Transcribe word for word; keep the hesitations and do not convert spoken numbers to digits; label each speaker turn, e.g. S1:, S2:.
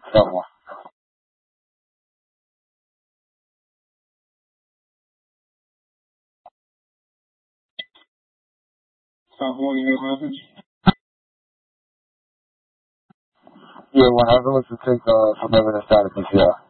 S1: someone. Sophomore year message? Yeah, when I was to take uh, some evidence out of P C R.